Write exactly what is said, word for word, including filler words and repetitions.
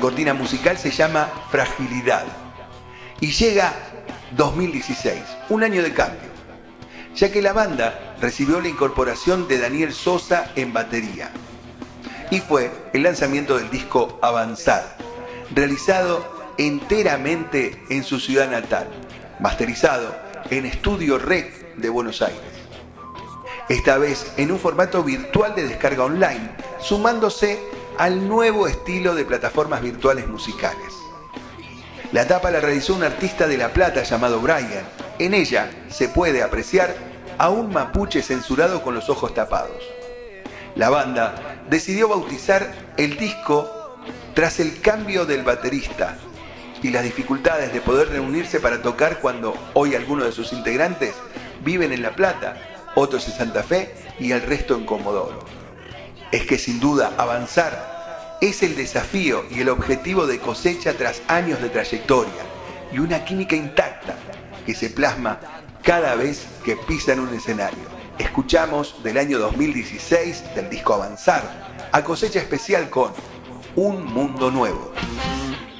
cortina musical se llama Fragilidad. Y llega dos mil dieciséis, un año de cambio, ya que la banda recibió la incorporación de Daniel Sosa en batería. Y fue el lanzamiento del disco Avanzar, realizado enteramente en su ciudad natal, masterizado en Estudio Rec de Buenos Aires. Esta vez en un formato virtual de descarga online, sumándose al nuevo estilo de plataformas virtuales musicales. La tapa la realizó un artista de La Plata llamado Brian. En ella se puede apreciar a un mapuche censurado con los ojos tapados. La banda decidió bautizar el disco tras el cambio del baterista y las dificultades de poder reunirse para tocar cuando hoy algunos de sus integrantes viven en La Plata, otros en Santa Fe y el resto en Comodoro. Es que sin duda Avanzar es el desafío y el objetivo de Cosecha tras años de trayectoria y una química intacta que se plasma cada vez que pisan un escenario. Escuchamos del año dos mil dieciséis del disco Avanzar a Cosecha Especial con Un Mundo Nuevo.